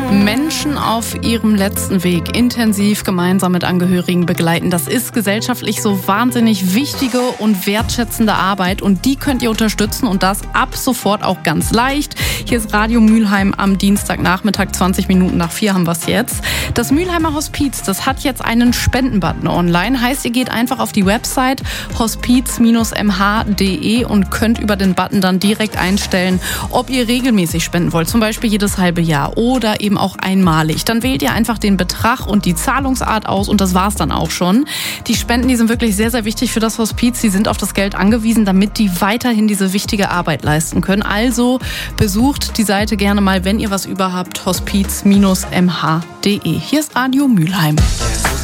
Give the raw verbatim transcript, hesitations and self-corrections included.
Menschen auf ihrem letzten Weg intensiv gemeinsam mit Angehörigen begleiten. Das ist gesellschaftlich so wahnsinnig wichtige und wertschätzende Arbeit und die könnt ihr unterstützen und das ab sofort auch ganz leicht. Hier ist Radio Mülheim am Dienstagnachmittag, zwanzig Minuten nach vier haben wir es jetzt. Das Mülheimer Hospiz, das hat jetzt einen Spendenbutton online. Heißt, ihr geht einfach auf die Website hospiz Bindestrich m h punkt d e und könnt über den Button dann direkt einstellen, ob ihr regelmäßig spenden wollt, zum Beispiel jedes halbe Jahr oder eben auch einmalig. Dann wählt ihr einfach den Betrag und die Zahlungsart aus und das war's dann auch schon. Die Spenden, die sind wirklich sehr, sehr wichtig für das Hospiz. Sie sind auf das Geld angewiesen, damit die weiterhin diese wichtige Arbeit leisten können. Also besucht die Seite gerne mal, wenn ihr was über habt, hospiz Bindestrich m h punkt d e. Hier ist Radio Mülheim.